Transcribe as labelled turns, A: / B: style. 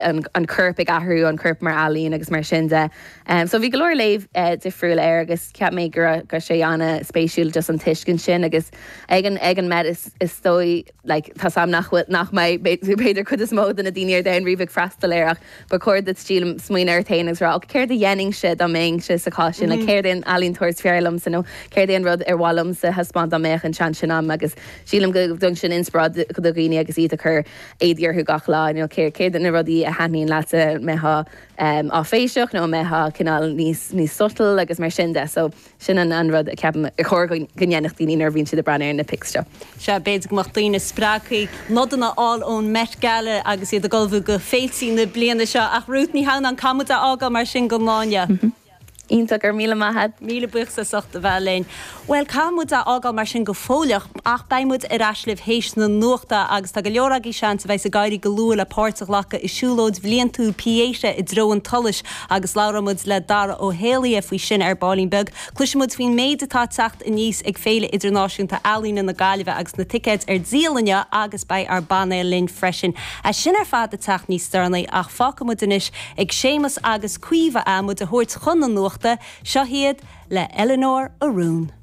A: an curpig ahrú an curp mar alín agus mar sinnde. So bhí golóir léh difriúil agus ceap mé gur sé anna spéisiúil just an tuiscin sin agus ag an med is stoi tá sam nach mai beidir chud is mód in a daine den rih freistal ba chuir dat stíl smuoine taanagus rá céir de dhéning siad a mé si sa cá sin, céir den alín tuairs fearlam san céir den rud bhlam sa haspáint a méich an sean sin am agus sílam go dung sin insprad chu a gine agus iad a chur éidir thu gach lá céir den rudí a hanín lete metha á féisioach nó metha cinál níos subtle agus mar sinnde, so sin an rud a ceap a chóir gnéanacht daoine ar bhíonn siad a brenéir na picture.
B: Se beidir mo daoine sprácaí nodanna áil ón Met Gala agus iad a golbhú go féilsí na bliana seo ach rútní hán an camúta ága mar sin go máine.
A: Ínta gur míle maithad.
B: Míle buchsa sochta bheléin. Well, camúd a ágal mar sin go fóliach ach baimúd ar aslih héis na nuachta agus tá go leoragí sean sa bheits a gairí go luúil a pártach lacha i siúlóid bblion tú piéise i dro an tulis agus láramúd le dara ó hélia faoi sin ar bálín beg. Cluisimúd faoin méid atá teacht in níos ag féile idirnáisiúnta alína na Gaillimhe agus na tickets ar díalanne agus bei ar banna linn freisin. A sin ar fad a teacht níos starnaí ach fácamúd inis ag sémas agus cuiomh amúd a thuirt chun na nuachta seo hiad le Eleanor Arún.